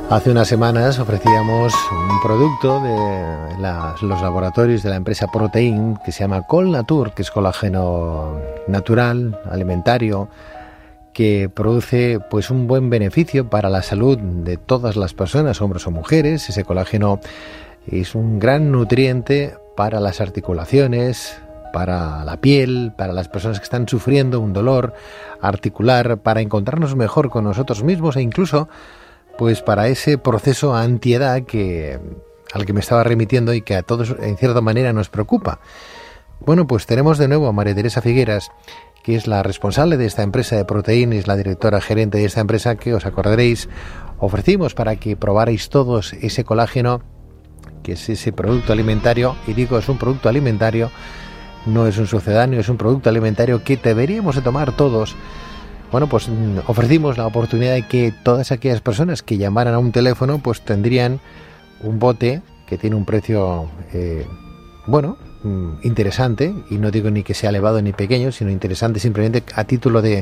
Hace unas semanas ofrecíamos un producto de los laboratorios de la empresa Protein que se llama Colnatur, que es colágeno natural, alimentario, que produce pues un buen beneficio para la salud de todas las personas, hombres o mujeres. Ese colágeno es un gran nutriente para las articulaciones, para la piel, para las personas que están sufriendo un dolor articular, para encontrarnos mejor con nosotros mismos e incluso pues para ese proceso antiedad al que me estaba remitiendo y que a todos en cierta manera nos preocupa. Bueno, pues tenemos de nuevo a María Teresa Figueras, que es la responsable de esta empresa de Protein, es la directora gerente de esta empresa que, os acordaréis, ofrecimos para que probarais todos ese colágeno, que es ese producto alimentario, y digo es un producto alimentario, no es un sucedáneo, es un producto alimentario que deberíamos de tomar todos. Bueno, pues ofrecimos la oportunidad de que todas aquellas personas que llamaran a un teléfono pues tendrían un bote que tiene un precio, interesante, y no digo ni que sea elevado ni pequeño, sino interesante simplemente a título de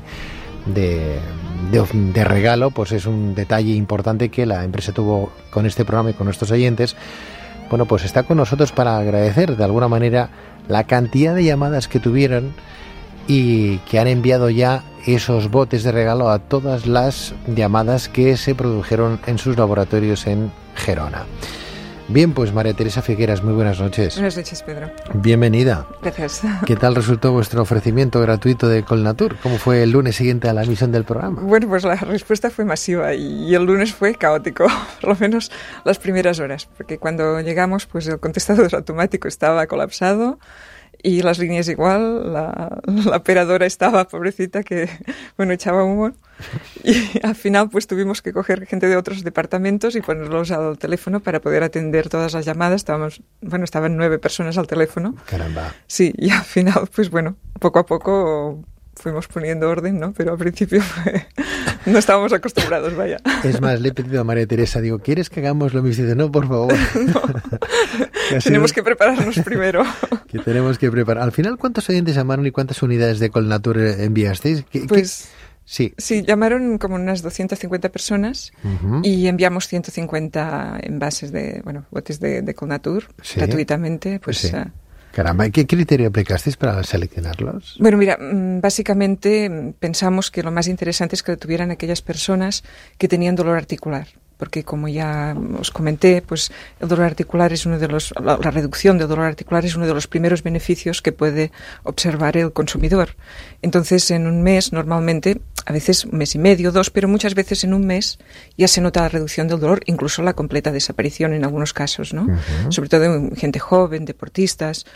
regalo. Pues es un detalle importante que la empresa tuvo con este programa y con nuestros oyentes. Bueno, pues está con nosotros para agradecer de alguna manera la cantidad de llamadas que tuvieron y que han enviado ya esos botes de regalo a todas las llamadas que se produjeron en sus laboratorios en Gerona. Bien, pues María Teresa Figueras, muy buenas noches. Buenas noches, Pedro. Bienvenida. Gracias. ¿Qué tal resultó vuestro ofrecimiento gratuito de Colnatur? ¿Cómo fue el lunes siguiente a la emisión del programa? Bueno, pues la respuesta fue masiva y el lunes fue caótico, por lo menos las primeras horas, porque cuando llegamos pues el contestador automático estaba colapsado y las líneas igual, la operadora estaba, pobrecita, que, echaba humo. Y al final, pues tuvimos que coger gente de otros departamentos y ponerlos al teléfono para poder atender todas las llamadas. Estaban 9 personas al teléfono. Caramba. Sí, y al final, pues poco a poco fuimos poniendo orden, ¿no? Pero al principio no estábamos acostumbrados, vaya. Es más, le he pedido a María Teresa, digo, ¿quieres que hagamos lo mismo? Y dice, no, por favor. No. Tenemos que prepararnos primero. Que tenemos que preparar. Al final, ¿cuántos oyentes llamaron y cuántas unidades de Colnatur enviasteis? Sí, llamaron como unas 250 personas y enviamos 150 envases botes de Colnatur gratuitamente, pues... Sí. Caramba, ¿qué criterio aplicasteis para seleccionarlos? Bueno, mira, básicamente pensamos que lo más interesante es que lo tuvieran aquellas personas que tenían dolor articular, porque como ya os comenté, pues el dolor articular es la reducción del dolor articular es uno de los primeros beneficios que puede observar el consumidor. Entonces, en un mes, normalmente, a veces 1 mes y medio, 2, pero muchas veces en un mes ya se nota la reducción del dolor, incluso la completa desaparición en algunos casos, ¿no? Sobre todo en gente joven, deportistas.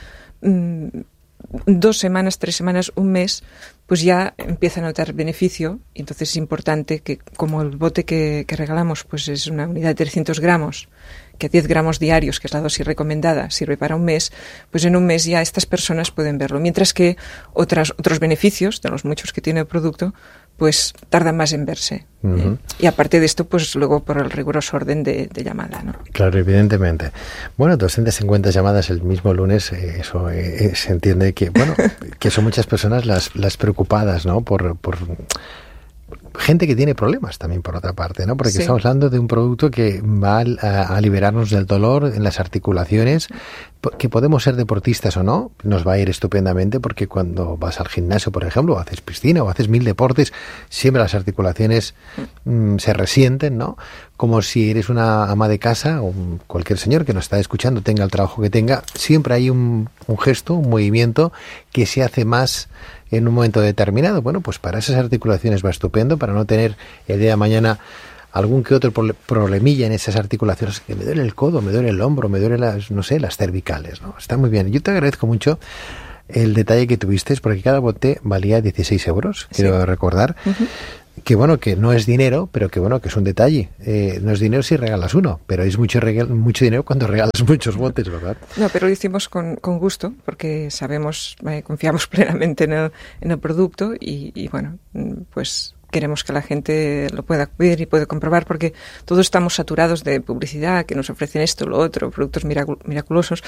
2 semanas, 3 semanas, 1 mes, pues ya empieza a notar beneficio. Y entonces es importante que, como el bote que regalamos pues es una unidad de 300 gramos, que a 10 gramos diarios, que es la dosis recomendada, sirve para 1 mes, pues en 1 mes ya estas personas pueden verlo. Mientras que otros beneficios, de los muchos que tiene el producto, pues tardan más en verse. Y aparte de esto, pues luego por el riguroso orden de llamada, ¿no? Claro, evidentemente. Bueno, 250 llamadas el mismo lunes, eso se entiende que, que son muchas personas las preocupadas, ¿no? Por gente que tiene problemas también, por otra parte, ¿no? Porque estamos hablando de un producto que va a liberarnos del dolor en las articulaciones, que podemos ser deportistas o no, nos va a ir estupendamente, porque cuando vas al gimnasio, por ejemplo, o haces piscina o haces 1000 deportes, siempre las articulaciones se resienten, ¿no? Como si eres una ama de casa o cualquier señor que nos está escuchando, tenga el trabajo que tenga, siempre hay un gesto, un movimiento que se hace más en un momento determinado. Bueno, pues para esas articulaciones va estupendo, para no tener el día de mañana algún que otro problemilla en esas articulaciones, que me duele el codo, me duele el hombro, me duele las cervicales, ¿no? Está muy bien. Yo te agradezco mucho el detalle que tuviste, porque cada bote valía 16 euros, quiero recordar. Que que no es dinero, pero que es un detalle. No es dinero si regalas uno, pero es mucho dinero cuando regalas muchos botes, ¿verdad? No, pero lo hicimos con gusto, porque sabemos, confiamos plenamente en el producto y pues queremos que la gente lo pueda ver y pueda comprobar, porque todos estamos saturados de publicidad, que nos ofrecen esto, lo otro, productos milagrosos,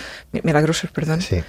Sí.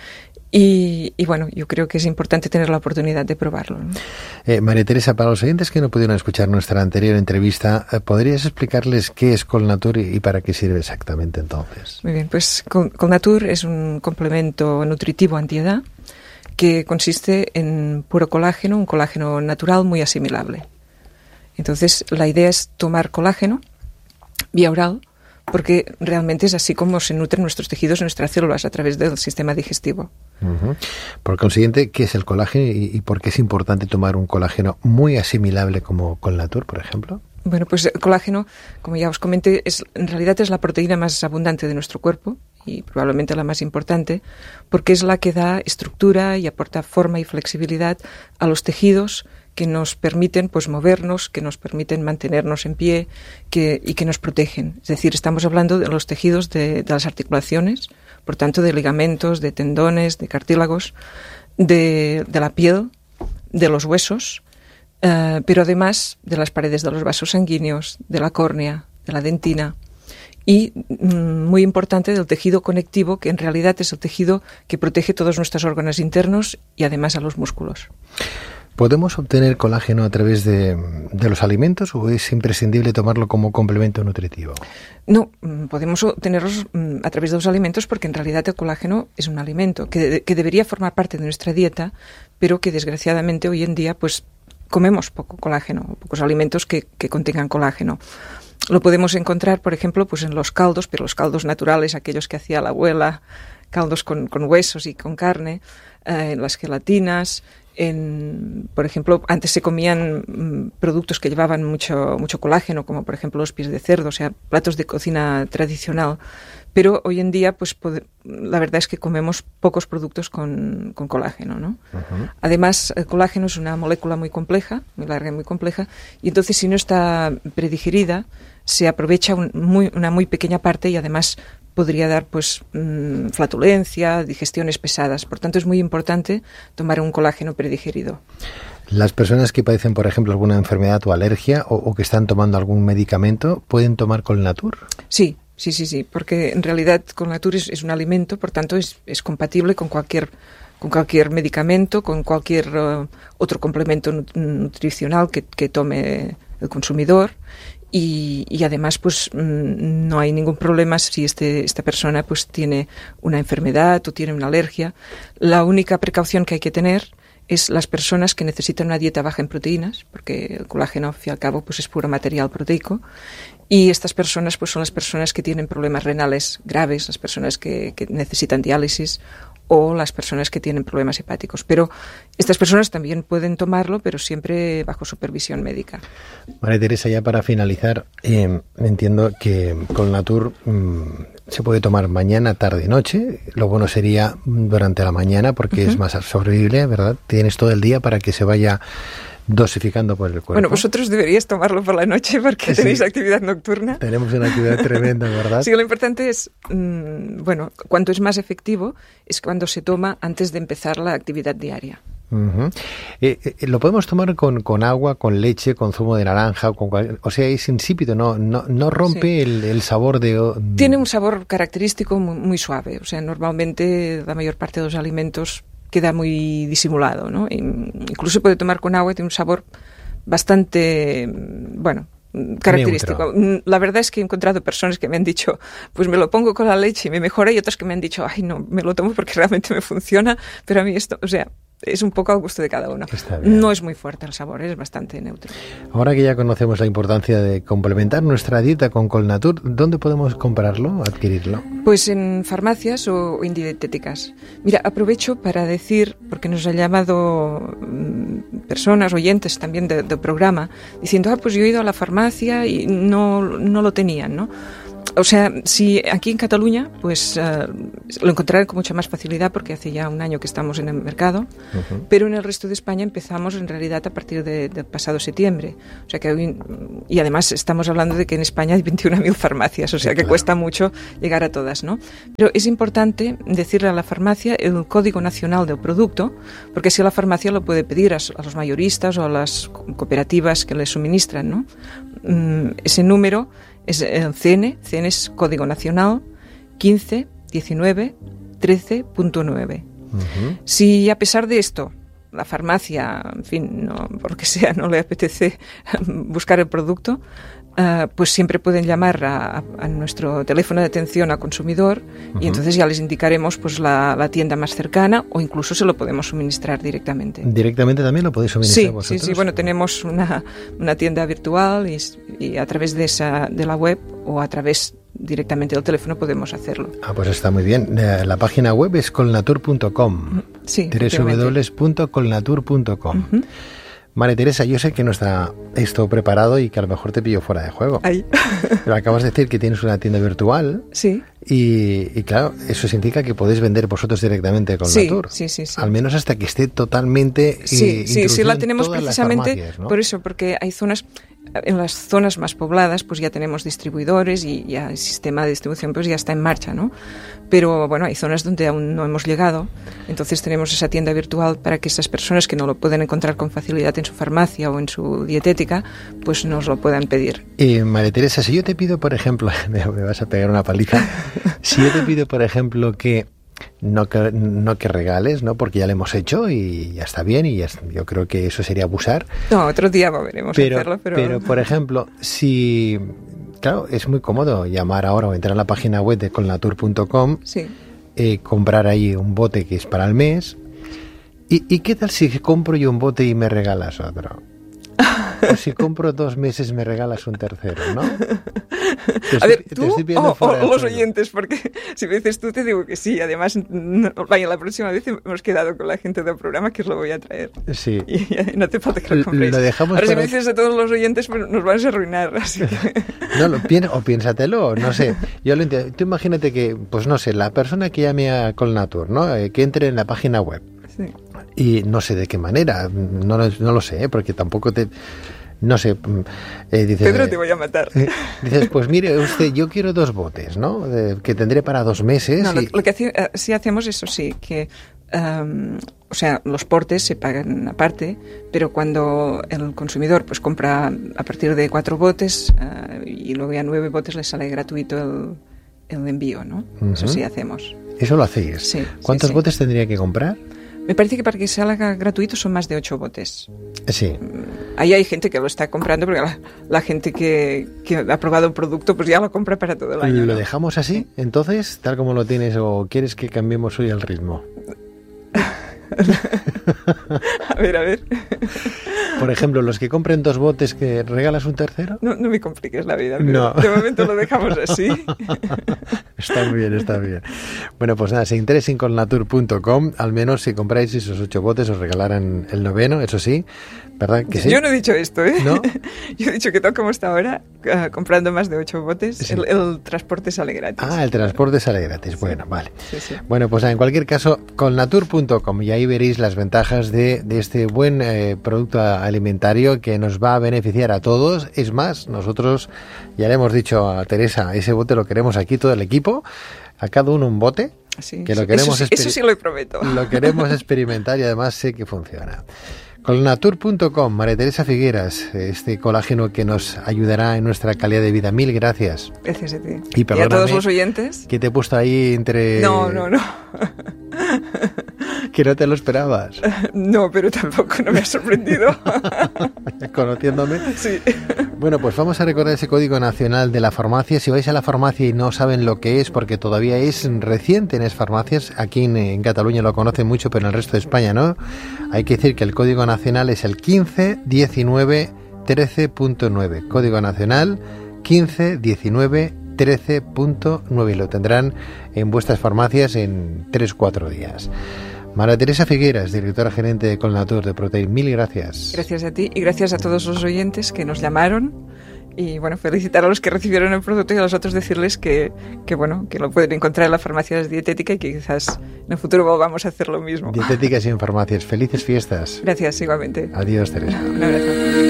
Y bueno, yo creo que es importante tener la oportunidad de probarlo, ¿no? María Teresa, para los oyentes que no pudieron escuchar nuestra anterior entrevista, ¿podrías explicarles qué es Colnatur y para qué sirve exactamente entonces? Muy bien, pues Colnatur es un complemento nutritivo antiedad que consiste en puro colágeno, un colágeno natural muy asimilable. Entonces, la idea es tomar colágeno vía oral, porque realmente es así como se nutren nuestros tejidos y nuestras células, a través del sistema digestivo. Uh-huh. Por consiguiente, ¿qué es el colágeno y por qué es importante tomar un colágeno muy asimilable como Colnatur, por ejemplo? Bueno, pues el colágeno, como ya os comenté, en realidad es la proteína más abundante de nuestro cuerpo y probablemente la más importante, porque es la que da estructura y aporta forma y flexibilidad a los tejidos que nos permiten pues movernos, que nos permiten mantenernos en pie y que nos protegen. Es decir, estamos hablando de los tejidos de las articulaciones, por tanto de ligamentos, de tendones, de cartílagos, de la piel, de los huesos, pero además de las paredes de los vasos sanguíneos, de la córnea, de la dentina y, muy importante, del tejido conectivo, que en realidad es el tejido que protege todos nuestros órganos internos y además a los músculos. ¿Podemos obtener colágeno a través de los alimentos o es imprescindible tomarlo como complemento nutritivo? No, podemos obtenerlos a través de los alimentos, porque en realidad el colágeno es un alimento que debería formar parte de nuestra dieta, pero que desgraciadamente hoy en día pues comemos poco colágeno, pocos alimentos que contengan colágeno. Lo podemos encontrar, por ejemplo, pues en los caldos, pero los caldos naturales, aquellos que hacía la abuela, caldos con huesos y con carne, en las gelatinas. Por ejemplo, antes se comían productos que llevaban mucho colágeno, como por ejemplo los pies de cerdo, o sea, platos de cocina tradicional. Pero hoy en día, pues la verdad es que comemos pocos productos con colágeno, ¿no? Uh-huh. Además, el colágeno es una molécula muy compleja, muy larga y muy compleja, y entonces si no está predigerida, se aprovecha una muy pequeña parte y además podría dar pues flatulencia, digestiones pesadas. Por tanto, es muy importante tomar un colágeno predigerido. Las personas que padecen, por ejemplo, alguna enfermedad o alergia o que están tomando algún medicamento, ¿pueden tomar Colnatur? Sí, porque en realidad Colnatur es un alimento, por tanto es compatible con cualquier medicamento, con cualquier otro complemento nutricional que tome el consumidor. Y además pues no hay ningún problema si esta persona pues tiene una enfermedad o tiene una alergia. La única precaución que hay que tener es las personas que necesitan una dieta baja en proteínas, porque el colágeno al fin y al cabo pues es puro material proteico, y estas personas pues son las personas que tienen problemas renales graves, las personas que necesitan diálisis o las personas que tienen problemas hepáticos. Pero estas personas también pueden tomarlo, pero siempre bajo supervisión médica. María Teresa, ya para finalizar, entiendo que Colnatur se puede tomar mañana, tarde y noche. Lo bueno sería durante la mañana porque es más absorbible, ¿verdad? Tienes todo el día para que se vaya dosificando por el cuerpo. Bueno, vosotros deberíais tomarlo por la noche porque tenéis actividad nocturna. Tenemos una actividad tremenda, ¿verdad? Sí, lo importante es, cuanto es más efectivo, es cuando se toma antes de empezar la actividad diaria. Uh-huh. Lo podemos tomar con agua, con leche, con zumo de naranja, o sea, es insípido, no rompe el sabor de... Tiene un sabor característico muy, muy suave, o sea, normalmente la mayor parte de los alimentos queda muy disimulado, ¿no? Incluso se puede tomar con agua y tiene un sabor bastante, característico. Neutro. La verdad es que he encontrado personas que me han dicho, pues me lo pongo con la leche y me mejora, y otras que me han dicho, ay, no, me lo tomo porque realmente me funciona, pero a mí esto, o sea, es un poco al gusto de cada uno. No es muy fuerte el sabor, es bastante neutro. Ahora que ya conocemos la importancia de complementar nuestra dieta con Colnatur, ¿dónde podemos comprarlo, adquirirlo? Pues en farmacias o en dietéticas. Mira, aprovecho para decir, porque nos han llamado personas, oyentes también del programa, diciendo, pues yo he ido a la farmacia y no lo tenían, ¿no? O sea, si aquí en Cataluña, pues lo encontrarán con mucha más facilidad porque hace ya un año que estamos en el mercado, pero en el resto de España empezamos en realidad a partir del pasado septiembre. O sea que hoy, y además estamos hablando de que en España hay 21.000 farmacias, o sea que cuesta mucho llegar a todas, ¿no? Pero es importante decirle a la farmacia el código nacional del producto, porque así la farmacia lo puede pedir a los mayoristas o a las cooperativas que le suministran, ¿no? Ese número es el CN es Código Nacional 15 19 13.9. Si a pesar de esto la farmacia, en fin, no, por lo que sea, no le apetece buscar el producto, pues siempre pueden llamar a nuestro teléfono de atención al consumidor y entonces ya les indicaremos pues la tienda más cercana o incluso se lo podemos suministrar directamente. ¿Directamente también lo podéis suministrar vosotros? Sí, bueno, tenemos una tienda virtual y a través de la web o a través directamente del teléfono podemos hacerlo. Pues está muy bien. La página web es colnatur.com. Sí, www.colnatur.com. María Teresa, yo sé que no está esto preparado y que a lo mejor te pillo fuera de juego. Ahí. Pero acabas de decir que tienes una tienda virtual. Sí. Y claro, eso significa que podéis vender vosotros directamente con Natur. Sí. Al menos hasta que esté totalmente Sí, la tenemos precisamente ¿no? Por eso, porque hay zonas... En las zonas más pobladas pues ya tenemos distribuidores y ya el sistema de distribución pues ya está en marcha, ¿no? Pero bueno, hay zonas donde aún no hemos llegado, entonces tenemos esa tienda virtual para que esas personas que no lo pueden encontrar con facilidad en su farmacia o en su dietética, pues nos lo puedan pedir. María Teresa, si yo te pido, por ejemplo, me vas a pegar una paliza, si yo te pido, por ejemplo, que no que regales, ¿no? Porque ya lo hemos hecho y ya está bien y yo creo que eso sería abusar. No, otro día veremos hacerlo, pero por ejemplo, si... Claro, es muy cómodo llamar ahora o entrar a la página web de colnatur.com, comprar ahí un bote que es para el mes. ¿Y qué tal si compro yo un bote y me regalas otro? O si compro 2 meses me regalas un tercero, ¿no? A ver, tú o los oyentes, porque si me dices tú te digo que sí. Además, vaya, la próxima vez hemos quedado con la gente del programa que os lo voy a traer. Sí. Y no te falta que lo compréis. Ahora si me dices a todos los oyentes, pues nos vas a arruinar. Así que... No, piénsatelo, no sé. Yo lo entiendo. Tú imagínate que, pues no sé, la persona que llame a Colnatur, ¿no? Que entre en la página web. Sí. Y no sé de qué manera, no lo sé, porque tampoco te... No sé, dices... Pedro, te voy a matar. Dices, pues mire usted, yo quiero 2 botes, ¿no? Que tendré para 2 meses. No, lo que sí hacemos, eso sí, que... o sea, los portes se pagan aparte, pero cuando el consumidor pues compra a partir de 4 botes y luego ya 9 botes le sale gratuito el envío, ¿no? Eso sí hacemos. ¿Eso lo hacéis? Sí. ¿Cuántos botes tendría que comprar? Me parece que para que salga gratuito son más de 8 botes. Sí. Ahí hay gente que lo está comprando porque la gente que ha probado un producto pues ya lo compra para todo el año. ¿Lo dejamos así, entonces, tal como lo tienes, o quieres que cambiemos hoy el ritmo? A ver. Por ejemplo, los que compren 2 botes, ¿que regalas un tercero? No me compliques la vida. No. De momento lo dejamos así. Está muy bien. Bueno, pues nada, se interesen con colnatur.com. Al menos si compráis esos 8 botes os regalarán el 9º, eso sí. ¿Verdad que sí? Yo no he dicho esto, ¿eh? ¿No? Yo he dicho que tal como está ahora, comprando más de 8 botes, sí. el transporte sale gratis. El transporte sale gratis. Bueno, vale. Sí. Bueno, pues en cualquier caso, colnatur.com, y ahí veréis las ventajas de este buen producto alimentario que nos va a beneficiar a todos. Es más, nosotros ya le hemos dicho a Teresa, ese bote lo queremos aquí todo el equipo, a cada uno un bote. Sí, que lo queremos eso sí lo prometo. Lo queremos experimentar y además sé que funciona. Colnatur.com, María Teresa Figueras, este colágeno que nos ayudará en nuestra calidad de vida. 1000 gracias. Gracias a ti. Y a todos los oyentes. Que te he puesto ahí entre... No. Que no te lo esperabas. No, pero tampoco no me ha sorprendido. Conociéndome. Sí. Bueno, pues vamos a recordar ese código nacional de la farmacia. Si vais a la farmacia y no saben lo que es, porque todavía es reciente en las farmacias, aquí en Cataluña lo conocen mucho, pero en el resto de España no. Hay que decir que el código nacional es el 151913.9. Código nacional 151913.9 y lo tendrán en vuestras farmacias en 3-4 días. María Teresa Figueras, directora gerente de Colnatur de Protein, 1000 gracias. Gracias a ti y gracias a todos los oyentes que nos llamaron Y bueno, felicitar a los que recibieron el producto y a los otros decirles que lo pueden encontrar en la farmacia dietética y que quizás en el futuro volvamos a hacer lo mismo. Dietéticas y en farmacias. Felices fiestas. Gracias, igualmente. Adiós, Teresa. Un abrazo.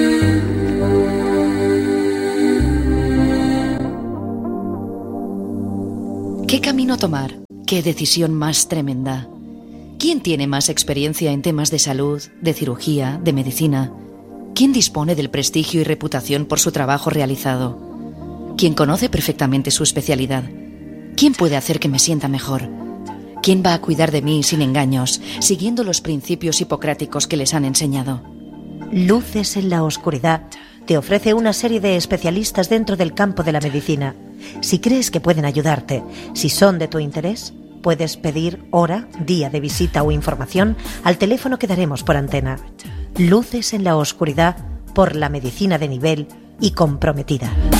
¿Qué camino tomar? ¿Qué decisión más tremenda? ¿Quién tiene más experiencia en temas de salud, de cirugía, de medicina? ¿Quién dispone del prestigio y reputación por su trabajo realizado? ¿Quién conoce perfectamente su especialidad? ¿Quién puede hacer que me sienta mejor? ¿Quién va a cuidar de mí sin engaños, siguiendo los principios hipocráticos que les han enseñado? Luces en la oscuridad te ofrece una serie de especialistas dentro del campo de la medicina. Si crees que pueden ayudarte, si son de tu interés, puedes pedir hora, día de visita o información al teléfono que daremos por antena. Luces en la oscuridad por la medicina de nivel y comprometida.